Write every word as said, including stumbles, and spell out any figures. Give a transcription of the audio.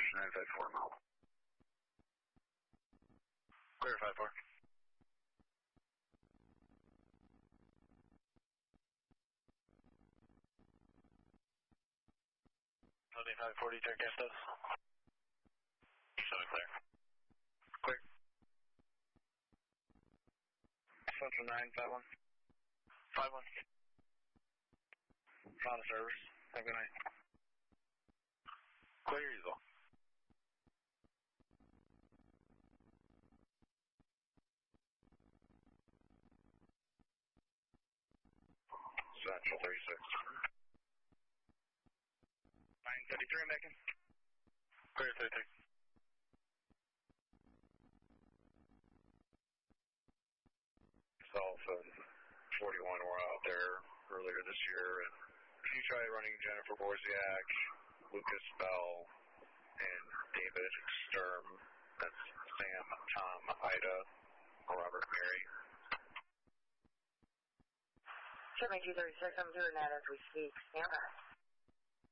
nine five four mile. Clear five four. seventy-five forty, turn gas does. seven clear. Clear. Central nine five one. five one. Final service. Have a good night. Clear as well. Central thirty-six. nine thirty-three, Macon. Clear thirty-six. Alpha forty-one were out there earlier this year, and you try running Jennifer Borziak, Lucas Bell, and David Sturm. That's Sam, Tom, Ida, Robert, Mary. Shipment two thirty-six, I'm doing that as we speak. Stand by.